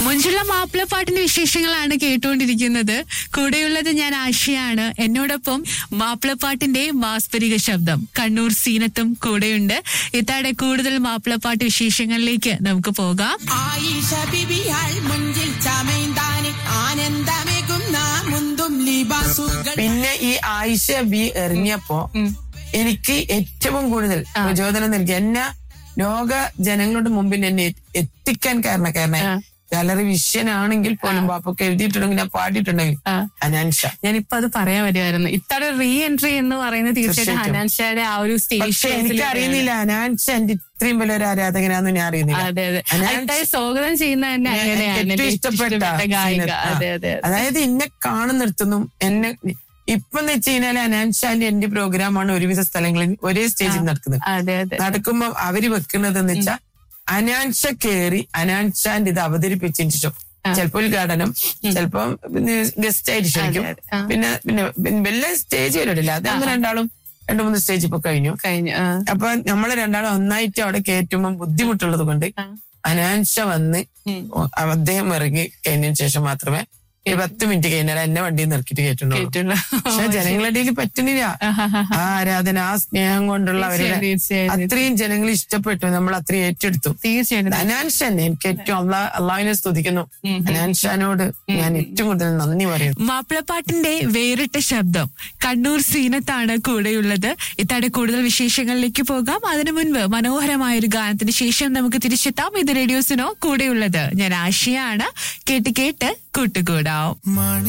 മുഞ്ചുള്ള മാപ്പിളപ്പാട്ടിന്റെ വിശേഷങ്ങളാണ് കേട്ടുകൊണ്ടിരിക്കുന്നത്. കൂടെയുള്ളത് ഞാൻ ആശയാണ്. എന്നോടൊപ്പം മാപ്പിളപ്പാട്ടിന്റെ മാസ്പരിക ശബ്ദം കണ്ണൂർ സീനത്തും കൂടെയുണ്ട്. ഇത്താടെ കൂടുതൽ മാപ്പിളപ്പാട്ട് വിശേഷങ്ങളിലേക്ക് നമുക്ക് പോകാം. ആയിഷ ബിബിയാൾ മുഞ്ചിൽ ചമൈന്താന് ആനന്ദമേകുന്ന മുന്തും ലിബാസുകൾ. പിന്നെ ഈ ആയിഷ ബി എറിഞ്ഞപ്പോ എനിക്ക് ഏറ്റവും കൂടുതൽ പ്രചോദനം നൽകി എന്നെ ലോക ജനങ്ങളുടെ മുമ്പിൽ എന്നെ എത്തിക്കാൻ കാരണക്കാരനായി. ഗാലറി വിഷ്യനാണെങ്കിൽ പോലും ബാപ്പൊക്കെ എഴുതിയിട്ടുണ്ടെങ്കിൽ ഞാൻ പാടിയിട്ടുണ്ടെങ്കിൽ ഹനാൻഷ. ഞാനിപ്പോ അത് പറയാൻ വരുമായിരുന്നു. ഇത്തവണ റീ എൻട്രി എന്ന് പറയുന്നത് തീർച്ചയായിട്ടും ഹനാൻഷയുടെ ആ ഒരു പക്ഷെ എനിക്ക് അറിയുന്നില്ല ഹനാൻഷ എന്റെ ഇത്രയും വലിയൊരു ആരാധകനാന്ന് ഞാൻ അറിയുന്നില്ല. അതെ അതെ, സ്വാഗതം ചെയ്യുന്ന തന്നെ അങ്ങനെയാണ് ഏറ്റവും ഇഷ്ടപ്പെട്ട ഗായിക. അതെ അതെ, അതായത് എന്നെ കാണുന്നിടത്തൊന്നും എന്നെ ഇപ്പൊന്ന് വെച്ച് കഴിഞ്ഞാൽ അനാൻഷാന്റെ എന്റെ പ്രോഗ്രാമാണ് ഒരുവിധ സ്ഥലങ്ങളിൽ ഒരേ സ്റ്റേജിൽ നടക്കുന്നത്. അതെ അതെ, നടക്കുമ്പോ അവര് വെക്കുന്നതെന്ന് വെച്ചാൽ അനാൻഷ കേറി അനാൻഷാന്റെ ഇത് അവതരിപ്പിച്ചതിന് ശേഷം ചിലപ്പോ ഉദ്ഘാടനം, ചിലപ്പോ ഗസ്റ്റ് ആയിട്ട് ക്ഷണിക്കും. പിന്നെ വല്ല സ്റ്റേജ് വരില്ല. അത് നമ്മൾ രണ്ടാളും 2-3 സ്റ്റേജ് ഇപ്പൊ കഴിഞ്ഞു. അപ്പൊ നമ്മള് രണ്ടാളും ഒന്നായിട്ട് അവിടെ കയറ്റുമ്പോൾ ബുദ്ധിമുട്ടുള്ളത് കൊണ്ട് അനാൻഷ വന്ന് അദ്ദേഹം ഇറങ്ങി കഴിഞ്ഞതിന് ശേഷം മാത്രമേ 10 മിനിറ്റ് കഴിഞ്ഞാൽ എന്നെ വണ്ടിയിൽ നിർത്തിയിട്ട് കേട്ടിട്ടുള്ളൂ. പക്ഷെ ജനങ്ങളുടെ ഇടയിൽ പറ്റുന്നില്ല. ആ ആരാധന, ആ സ്നേഹം കൊണ്ടുള്ള അവരുടെ അത്രയും ജനങ്ങൾ ഇഷ്ടപ്പെട്ടു, നമ്മൾ അത്രയും ഏറ്റെടുത്തു. തീർച്ചയായിട്ടും അനാൻഷാൻ എനിക്ക് ഏറ്റവും അള്ളാഹിനെ സ്തുതിക്കുന്നു. അനാൻഷാനോട് ഞാൻ ഏറ്റവും കൂടുതൽ നന്ദി പറയുന്നു. മാപ്പിളപ്പാട്ടിന്റെ വേറിട്ട ശബ്ദം കണ്ണൂർ സീനത്താണ് കൂടെയുള്ളത്. ഇത്താടെ കൂടുതൽ വിശേഷങ്ങളിലേക്ക് പോകാം. അതിനു മുൻപ് മനോഹരമായ ഒരു ഗാനത്തിന് ശേഷം നമുക്ക് തിരിച്ചെത്താം. ഇത് റേഡിയോസിനോ കൂടെയുള്ളത് ഞാൻ ആശയാണ്. കേട്ട് കേട്ട് കൂട്ടുകൂടാം.